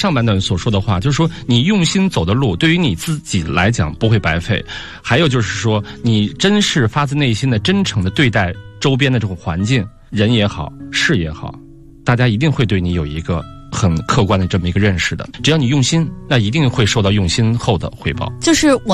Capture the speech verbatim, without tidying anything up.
上半段所说的话，就是说你用心走的路，对于你自己来讲不会白费。还有就是说，你真是发自内心的、真诚的对待周边的这种环境，人也好，事也好，大家一定会对你有一个很客观的这么一个认识的。只要你用心，那一定会受到用心后的回报。 就是我